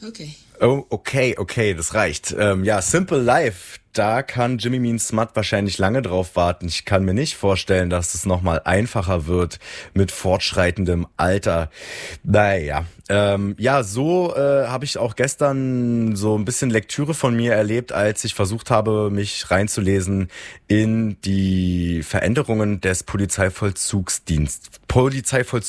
Okay. Oh, okay, das reicht. Simple Life, da kann Jimmy Mean Smut wahrscheinlich lange drauf warten. Ich kann mir nicht vorstellen, dass es nochmal einfacher wird mit fortschreitendem Alter. So habe ich auch gestern so ein bisschen Lektüre von mir erlebt, als ich versucht habe, mich reinzulesen in die Veränderungen des Polizeivollzugsdienstes.